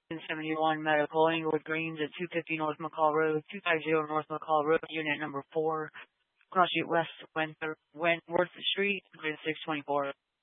71 Medical, Englewood Greens at 250 North McCall Road, 250 North McCall Road, unit number 4, Cross Street West, Wentworth Street, grid 624.